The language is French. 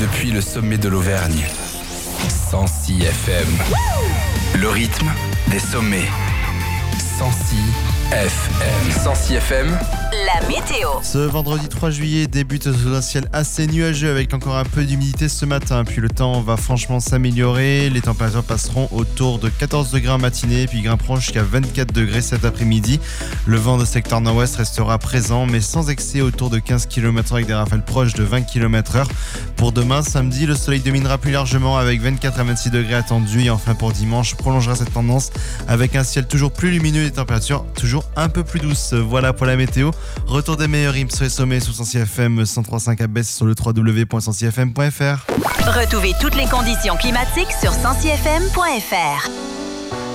depuis le sommet de l'Auvergne. 106 FM. Le rythme des sommets. 106 FM. 106 FM. La météo. Ce vendredi 3 juillet débute sous un ciel assez nuageux avec encore un peu d'humidité ce matin. Puis le temps va franchement s'améliorer. Les températures passeront autour de 14 degrés en matinée puis grimperont jusqu'à 24 degrés cet après-midi. Le vent de secteur nord-ouest restera présent mais sans excès autour de 15 km/h avec des rafales proches de 20 km/h. Pour demain, samedi, le soleil dominera plus largement avec 24 à 26 degrés attendus. Et enfin pour dimanche, prolongera cette tendance avec un ciel toujours plus lumineux et des températures toujours un peu plus douces. Voilà pour la météo. Retour des meilleurs rimes sur les sommets sous 106 FM 103.5 à Besse sur le www.106fm.fr. Retrouvez toutes les conditions climatiques sur 106fm.fr.